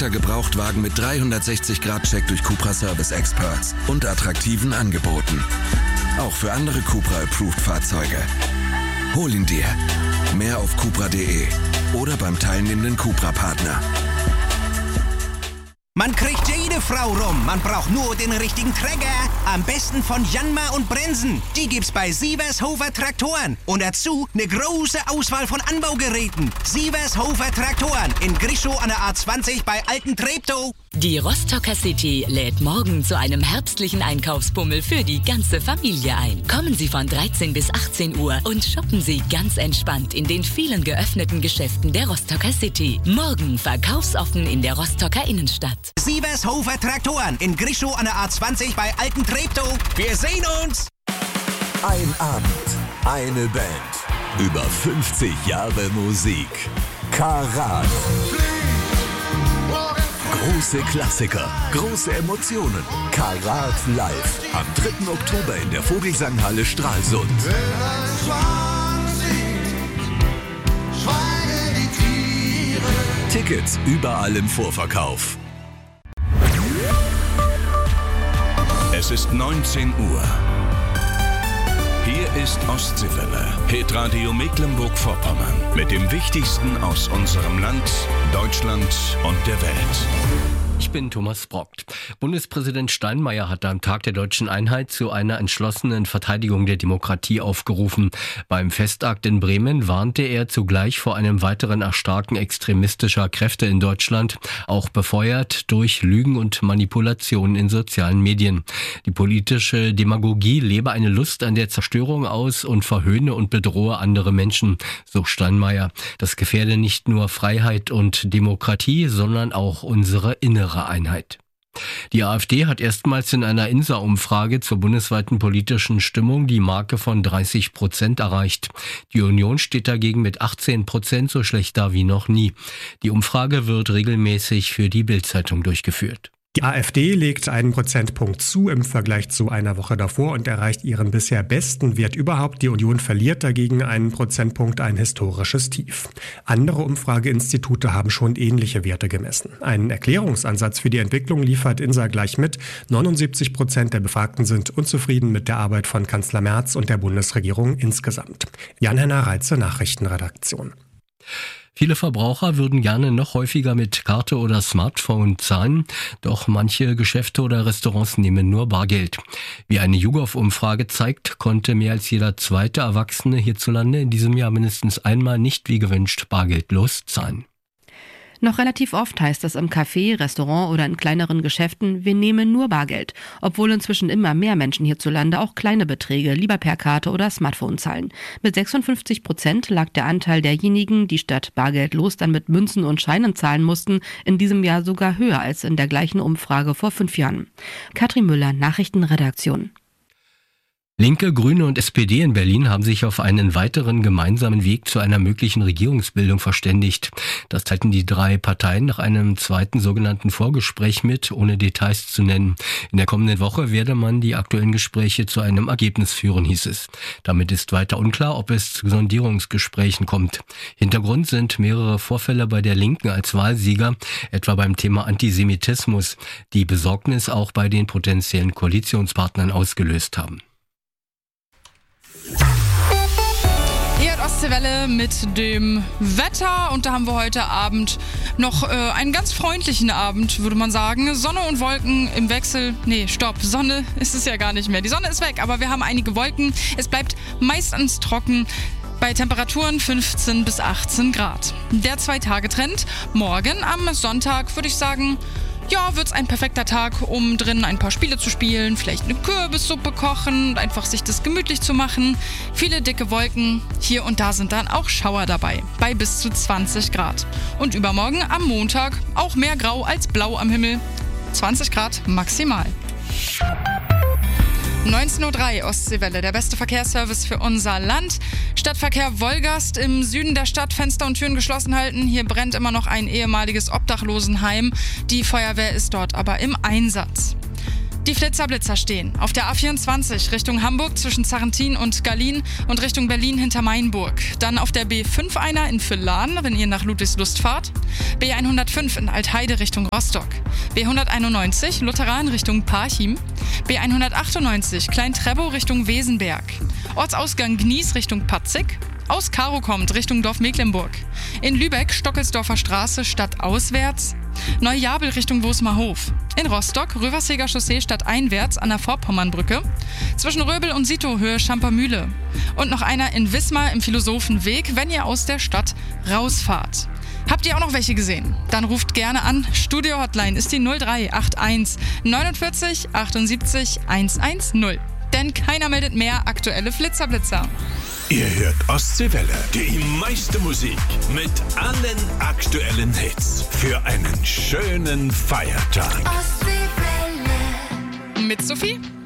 kompletter Gebrauchtwagen mit 360-Grad-Check durch Cupra Service Experts und attraktiven Angeboten. Auch für andere Cupra-Approved-Fahrzeuge. Hol ihn dir. Mehr auf cupra.de oder beim teilnehmenden Cupra-Partner. Man kriegt jede Frau rum. Man braucht nur den richtigen Träger. Am besten von Janmar und Brensen. Die gibt's bei Sievershofer Traktoren. Und dazu eine große Auswahl von Anbaugeräten. Sievershofer Traktoren in Grischow an der A20 bei Alten Treptow. Die Rostocker City lädt morgen zu einem herbstlichen Einkaufsbummel für die ganze Familie ein. Kommen Sie von 13 bis 18 Uhr und shoppen Sie ganz entspannt in den vielen geöffneten Geschäften der Rostocker City. Morgen verkaufsoffen in der Rostocker Innenstadt. Sievershofer Traktoren in Grischow an der A20 bei Alten Treptow. Wir sehen uns! Ein Abend, eine Band, über 50 Jahre Musik. Karat. Große Klassiker, große Emotionen. Karat live am 3. Oktober in der Vogelsanghalle Stralsund. Tickets überall im Vorverkauf. Es ist 19 Uhr. Hier ist Ostseewelle, Hitradio Mecklenburg-Vorpommern. Mit dem Wichtigsten aus unserem Land, Deutschland und der Welt. Ich bin Thomas Brockt. Bundespräsident Steinmeier hat am Tag der Deutschen Einheit zu einer entschlossenen Verteidigung der Demokratie aufgerufen. Beim Festakt in Bremen warnte er zugleich vor einem weiteren Erstarken extremistischer Kräfte in Deutschland, auch befeuert durch Lügen und Manipulationen in sozialen Medien. Die politische Demagogie lebe eine Lust an der Zerstörung aus und verhöhne und bedrohe andere Menschen, so Steinmeier. Das gefährde nicht nur Freiheit und Demokratie, sondern auch unsere innere Einheit. Die AfD hat erstmals in einer INSA-Umfrage zur bundesweiten politischen Stimmung die Marke von 30% erreicht. Die Union steht dagegen mit 18% so schlecht da wie noch nie. Die Umfrage wird regelmäßig für die Bild-Zeitung durchgeführt. Die AfD legt einen Prozentpunkt zu im Vergleich zu einer Woche davor und erreicht ihren bisher besten Wert überhaupt. Die Union verliert dagegen einen Prozentpunkt, ein historisches Tief. Andere Umfrageinstitute haben schon ähnliche Werte gemessen. Einen Erklärungsansatz für die Entwicklung liefert INSA gleich mit. 79% der Befragten sind unzufrieden mit der Arbeit von Kanzler Merz und der Bundesregierung insgesamt. Jan-Henner Reitze, Nachrichtenredaktion. Viele Verbraucher würden gerne noch häufiger mit Karte oder Smartphone zahlen, doch manche Geschäfte oder Restaurants nehmen nur Bargeld. Wie eine YouGov-Umfrage zeigt, konnte mehr als jeder zweite Erwachsene hierzulande in diesem Jahr mindestens einmal nicht wie gewünscht bargeldlos zahlen. Noch relativ oft heißt es im Café, Restaurant oder in kleineren Geschäften, wir nehmen nur Bargeld, obwohl inzwischen immer mehr Menschen hierzulande auch kleine Beträge lieber per Karte oder Smartphone zahlen. Mit 56% lag der Anteil derjenigen, die statt bargeldlos dann mit Münzen und Scheinen zahlen mussten, in diesem Jahr sogar höher als in der gleichen Umfrage vor 5 Jahren. Katrin Müller, Nachrichtenredaktion. Linke, Grüne und SPD in Berlin haben sich auf einen weiteren gemeinsamen Weg zu einer möglichen Regierungsbildung verständigt. Das teilten die 3 Parteien nach einem zweiten sogenannten Vorgespräch mit, ohne Details zu nennen. In der kommenden Woche werde man die aktuellen Gespräche zu einem Ergebnis führen, hieß es. Damit ist weiter unklar, ob es zu Sondierungsgesprächen kommt. Hintergrund sind mehrere Vorfälle bei der Linken als Wahlsieger, etwa beim Thema Antisemitismus, die Besorgnis auch bei den potenziellen Koalitionspartnern ausgelöst haben. Hier hat Ostseewelle mit dem Wetter und da haben wir heute Abend noch einen ganz freundlichen Abend, würde man sagen. Sonne und Wolken im Wechsel. Nee, stopp, Sonne ist es ja gar nicht mehr. Die Sonne ist weg, aber wir haben einige Wolken. Es bleibt meistens trocken. Bei Temperaturen 15 bis 18 Grad. Der 2-Tage-Trend. Morgen am Sonntag würde ich sagen, ja, wird's ein perfekter Tag, um drinnen ein paar Spiele zu spielen, vielleicht eine Kürbissuppe kochen und einfach sich das gemütlich zu machen. Viele dicke Wolken, hier und da sind dann auch Schauer dabei, bei bis zu 20 Grad. Und übermorgen am Montag auch mehr Grau als Blau am Himmel, 20 Grad maximal. 19.03 Uhr Ostseewelle, der beste Verkehrsservice für unser Land. Stadtverkehr Wolgast im Süden der Stadt, Fenster und Türen geschlossen halten. Hier brennt immer noch ein ehemaliges Obdachlosenheim. Die Feuerwehr ist dort aber im Einsatz. Die Flitzer-Blitzer stehen auf der A24 Richtung Hamburg zwischen Sarrentin und Gallien und Richtung Berlin hinter Mainburg. Dann auf der B5 einer in Villahn, wenn ihr nach Ludwigslust fahrt. B105 in Altheide Richtung Rostock. B191 Lutheran Richtung Parchim. B198 Klein-Trebow Richtung Wesenberg. Ortsausgang Gnies Richtung Patzig. Aus Karow kommt Richtung Dorf Mecklenburg. In Lübeck Stockelsdorfer Straße stadtauswärts. Neujabel Richtung Wosmerhof. In Rostock Röverseger Chaussee stadteinwärts an der Vorpommernbrücke. Zwischen Röbel und Sito Höhe Schampermühle. Und noch einer in Wismar im Philosophenweg, wenn ihr aus der Stadt rausfahrt. Habt ihr auch noch welche gesehen? Dann ruft gerne an. Studio-Hotline ist die 0381 49 78 110. Denn keiner meldet mehr aktuelle Flitzer-Blitzer. Ihr hört Ostseewelle, die meiste Musik mit allen aktuellen Hits für einen schönen Feiertag. Mit Sophie